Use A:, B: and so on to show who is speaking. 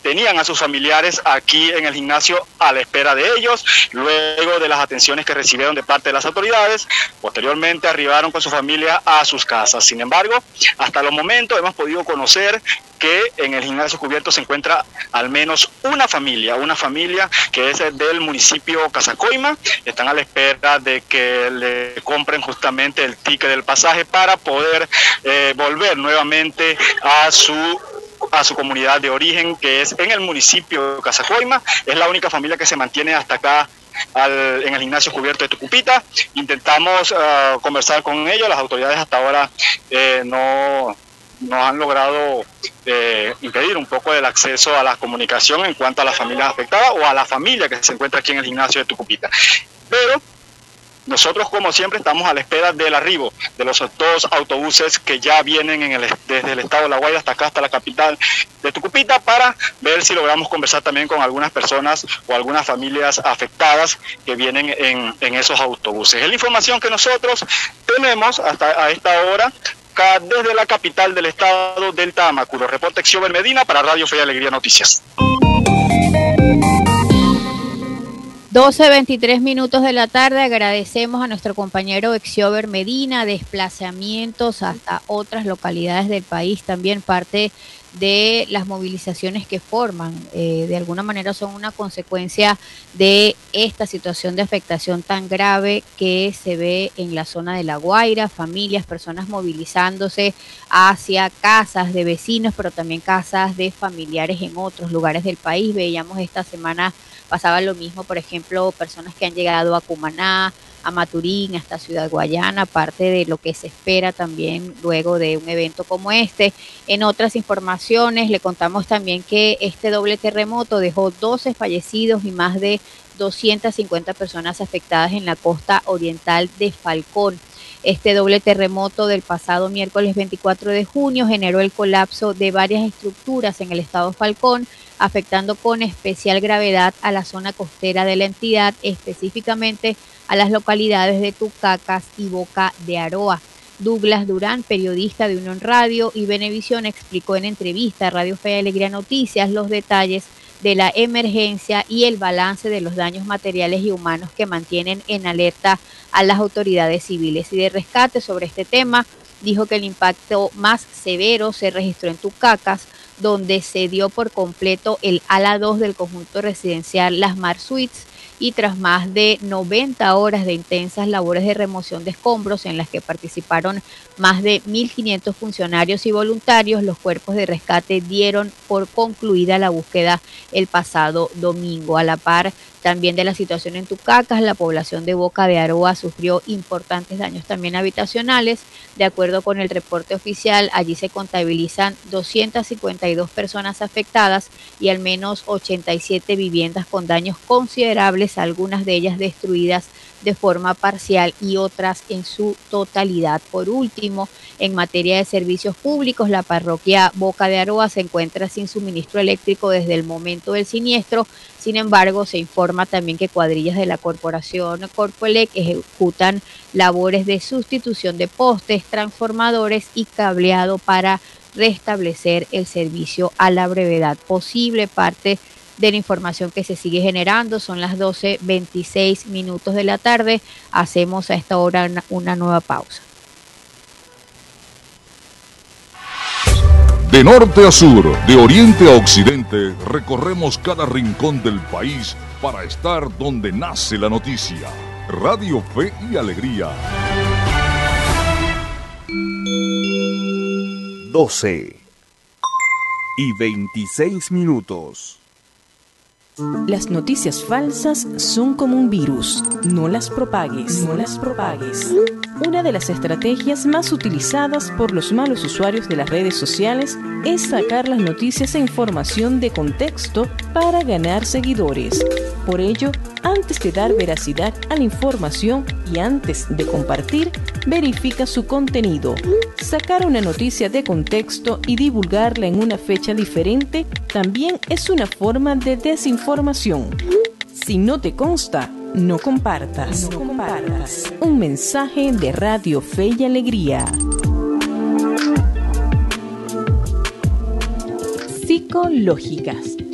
A: tenían a sus familiares aquí en el gimnasio a la espera de ellos, luego de las atenciones que recibieron de parte de las autoridades. Posteriormente arribaron con su familia a sus casas. Sin embargo, hasta los momentos hemos podido conocer que en el gimnasio cubierto se encuentra al menos una familia que es del municipio Casacoima. Están a la espera de que le compren justamente el ticket del pasaje para poder volver nuevamente a su comunidad de origen, que es en el municipio de Casacoima. Es la única familia que se mantiene hasta acá en el gimnasio cubierto de Tucupita. Intentamos conversar con ellos. Las autoridades hasta ahora no han logrado impedir un poco el acceso a la comunicación en cuanto a las familias afectadas o a la familia que se encuentra aquí en el gimnasio de Tucupita. Pero nosotros, como siempre, estamos a la espera del arribo de los dos autobuses que ya vienen desde el estado de La Guaira hasta acá, hasta la capital de Tucupita, para ver si logramos conversar también con algunas personas o algunas familias afectadas que vienen en esos autobuses. Es la información que nosotros tenemos hasta a esta hora desde la capital del estado del Tamacuro. Reporte Xiober Medina para Radio Fe y Alegría Noticias.
B: 12:23 de la tarde. Agradecemos a nuestro compañero Xiober Medina. Desplazamientos hasta otras localidades del país, también parte de las movilizaciones que forman, de alguna manera son una consecuencia de esta situación de afectación tan grave que se ve en la zona de La Guaira. Familias, personas movilizándose hacia casas de vecinos, pero también casas de familiares en otros lugares del país. Veíamos esta semana, pasaba lo mismo, por ejemplo, personas que han llegado a Cumaná, a Maturín, hasta Ciudad Guayana, parte de lo que se espera también luego de un evento como este. En otras informaciones le contamos también que este doble terremoto dejó 12 fallecidos y más de 250 personas afectadas en la costa oriental de Falcón. Este doble terremoto del pasado miércoles 24 de junio generó el colapso de varias estructuras en el estado Falcón, afectando con especial gravedad a la zona costera de la entidad, específicamente a las localidades de Tucacas y Boca de Aroa. Douglas Durán, periodista de Unión Radio y Venevisión, explicó en entrevista a Radio Fe y Alegría Noticias los detalles de la emergencia y el balance de los daños materiales y humanos que mantienen en alerta a las autoridades civiles y de rescate. Sobre este tema, dijo que el impacto más severo se registró en Tucacas, donde se dio por completo el ala 2 del conjunto residencial Las Mar Suites, y tras más de 90 horas de intensas labores de remoción de escombros en las que participaron más de 1.500 funcionarios y voluntarios, los cuerpos de rescate dieron por concluida la búsqueda el pasado domingo. A la par también de la situación en Tucacas, la población de Boca de Aroa sufrió importantes daños también habitacionales. De acuerdo con el reporte oficial, allí se contabilizan 252 personas afectadas y al menos 87 viviendas con daños considerables, algunas de ellas destruidas de forma parcial y otras en su totalidad. Por último, en materia de servicios públicos, la parroquia Boca de Aroa se encuentra sin suministro eléctrico desde el momento del siniestro. Sin embargo, se informa también que cuadrillas de la corporación Corpoelec ejecutan labores de sustitución de postes, transformadores y cableado para restablecer el servicio a la brevedad posible. Parte de la información que se sigue generando. Son las 12:26 de la tarde. Hacemos a esta hora una nueva pausa.
C: De norte a sur, de oriente a occidente, recorremos cada rincón del país para estar donde nace la noticia. Radio Fe y Alegría.
D: 12:26. Las noticias falsas son como un virus. No las propagues. No las propagues. Una de las estrategias más utilizadas por los malos usuarios de las redes sociales es sacar las noticias e información de contexto para ganar seguidores. Por ello, antes de dar veracidad a la información y antes de compartir, verifica su contenido. Sacar una noticia de contexto y divulgarla en una fecha diferente también es una forma de desinformación. Si no te consta, no compartas. No compartas. Un mensaje de Radio Fe y Alegría. Psicológicas.